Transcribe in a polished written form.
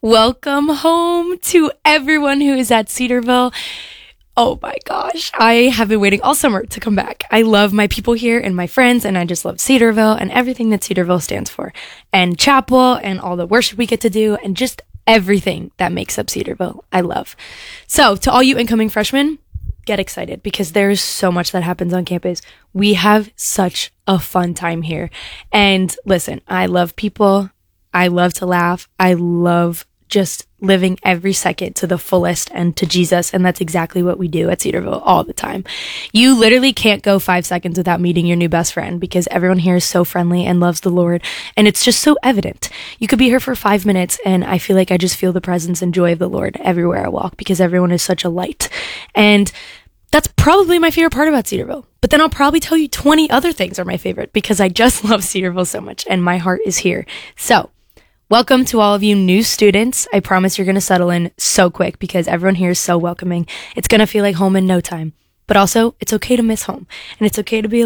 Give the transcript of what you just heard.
Welcome home to everyone who is at Cedarville. Oh my gosh, I have been waiting all summer to come back. I love my people here and my friends, and I just love Cedarville and everything that Cedarville stands for. And chapel and all the worship we get to do and just everything that makes up Cedarville, I love. So to all you incoming freshmen, get excited because there's so much that happens on campus. We have such a fun time here. And listen, I love people. I love to laugh. I love just living every second to the fullest and to Jesus. And that's exactly what we do at Cedarville all the time. You literally can't go 5 seconds without meeting your new best friend because everyone here is so friendly and loves the Lord. And it's just so evident. You could be here for 5 minutes and I feel like I just feel the presence and joy of the Lord everywhere I walk because everyone is such a light. And that's probably my favorite part about Cedarville. But then I'll probably tell you 20 other things are my favorite because I just love Cedarville so much and my heart is here. So welcome to all of you new students. I promise you're going to settle in so quick because everyone here is so welcoming. It's going to feel like home in no time. But also, it's okay to miss home. And it's okay to be